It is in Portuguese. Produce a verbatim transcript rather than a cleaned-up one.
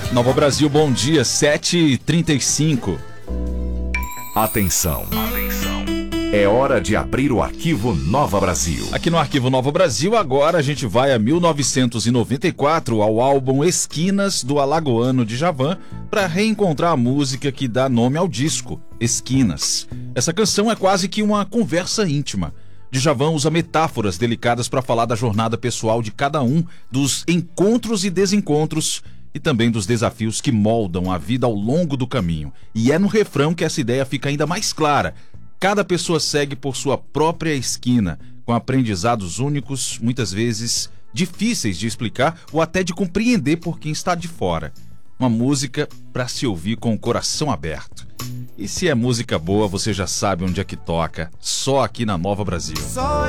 Nova Brasil, bom dia, sete e trinta e cinco. Atenção, atenção. É hora de abrir o arquivo Nova Brasil. Aqui no arquivo Nova Brasil, agora a gente vai a mil novecentos e noventa e quatro, ao álbum Esquinas, do alagoano Djavan, para reencontrar a música que dá nome ao disco, Esquinas. Essa canção é quase que uma conversa íntima. Djavan usa metáforas delicadas para falar da jornada pessoal de cada um, dos encontros e desencontros, e também dos desafios que moldam a vida ao longo do caminho. E é no refrão que essa ideia fica ainda mais clara. Cada pessoa segue por sua própria esquina, com aprendizados únicos, muitas vezes difíceis de explicar ou até de compreender por quem está de fora. Uma música para se ouvir com o coração aberto. E se é música boa, você já sabe onde é que toca, só aqui na Nova Brasil. Só